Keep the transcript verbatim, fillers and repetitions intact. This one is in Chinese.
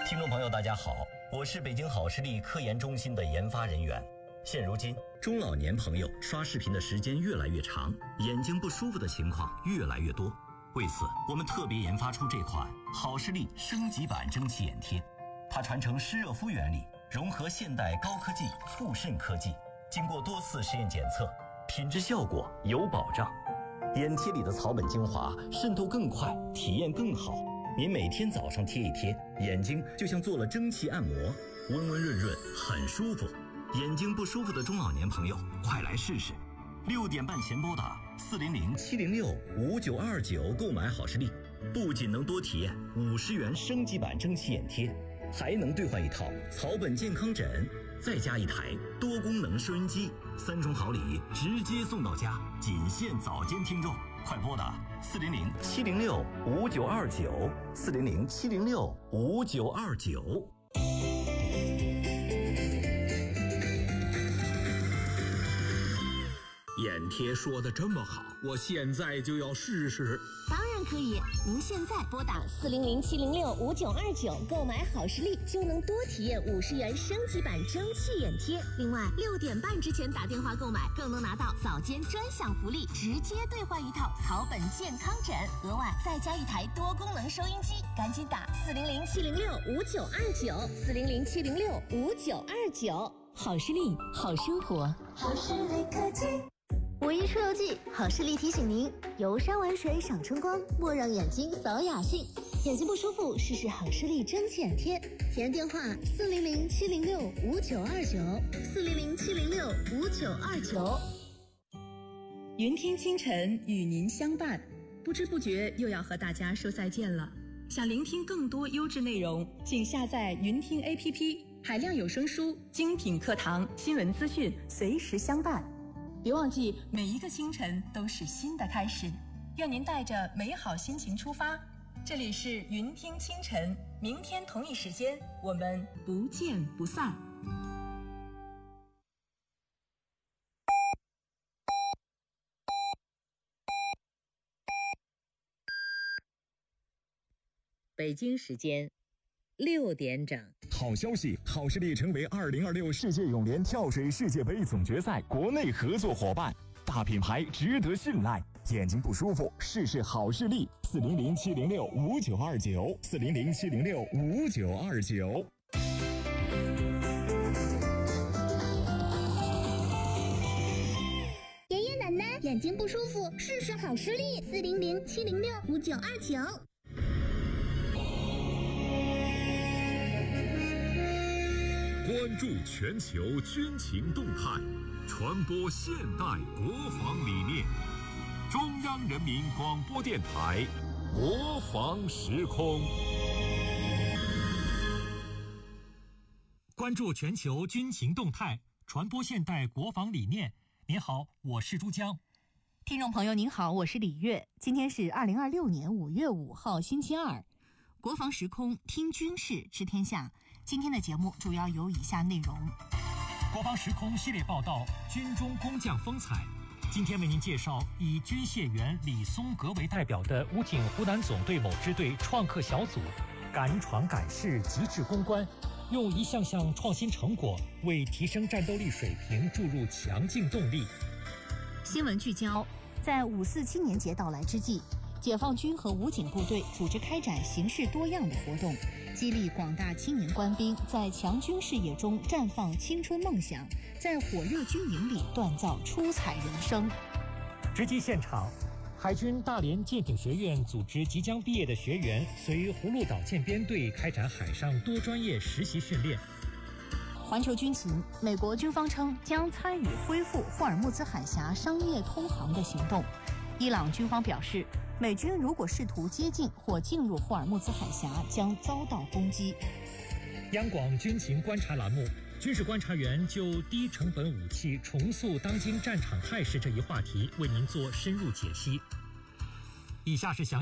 听众朋友大家好，我是北京好视力科研中心的研发人员。现如今，中老年朋友刷视频的时间越来越长，眼睛不舒服的情况越来越多。为此，我们特别研发出这款好视力升级版蒸汽眼贴，它传承湿热敷原理，融合现代高科技促渗科技，经过多次实验检测，品质效果有保障。眼贴里的草本精华渗透更快，体验更好。您每天早上贴一贴，眼睛就像做了蒸汽按摩，温温润润，很舒服。眼睛不舒服的中老年朋友，快来试试！六点半前拨打四零零七零六五九二九购买好视力，不仅能多体验五十元升级版蒸汽眼贴，还能兑换一套草本健康枕，再加一台多功能收音机，三重好礼直接送到家，仅限早间听众。快拨打四零零七零六五九二九，四零零七零六五九二九。 眼贴说的这么好，我现在就要试试。 当然可以，您现在拨打四零零七零六五九二九购买好视力，就能多体验五十元升级版蒸汽眼贴。另外，六点半之前打电话购买，更能拿到早间专享福利，直接兑换一套草本健康枕，额外再加一台多功能收音机。赶紧打四零零七零六五九二九，四零零七零六五九二九。好视力，好生活， 好视力科技。 五一出游季，好视力提醒您：游山玩水赏春光，莫让眼睛扫雅兴。眼睛不舒服，试试好视力蒸汽眼贴。体验电话：四零零七零六五九二九，四零零七零六五九二九。 云听清晨与您相伴，不知不觉又要和大家说再见了。想聆听更多优质内容，请下载云听 A P P， 海量有声书、精品课堂、新闻资讯，随时相伴。别忘记，每一个清晨都是新的开始。愿您带着美好心情出发。这里是云听清晨，明天同一时间，我们不见不散。 北京时间六点整。 好消息，好视力成为二零二六世界泳联跳水世界杯总决赛国内合作伙伴，大品牌值得信赖。眼睛不舒服，试试好视力。四零零七零六五九二九，四零零七零六五九二九。 爷爷奶奶眼睛不舒服，试试好视力。四零零七零六五九二九。 关注全球军情动态，传播现代国防理念。中央人民广播电台国防时空。 关注全球军情动态，传播现代国防理念。您好，我是珠江。 听众朋友您好，我是李月。今天是二零二六年五月五号星期二，国防时空听军事知天下。今天的节目主要有以下内容： 国防时空系列报道，军中工匠风采。今天为您介绍以军械员李松格为代表的武警湖南总队某支队创客小组，敢闯敢试，极致攻关，用一项项创新成果为提升战斗力水平注入强劲动力。 新闻聚焦，在五四青年节到来之际，解放军和武警部队组织开展形式多样的活动，激励广大青年官兵在强军事业中绽放青春梦想，在火热军营里锻造出彩人生。 直击现场，海军大连舰艇学院组织即将毕业的学员随葫芦岛舰编队开展海上多专业实习训练。 环球军情，美国军方称将参与恢复霍尔木兹海峡商业通航的行动。伊朗军方表示，美军如果试图接近或进入霍尔木兹海峡，将遭到攻击。 央广军情观察栏目，军事观察员就低成本武器重塑当今战场态势这一话题为您做深入解析。以下是详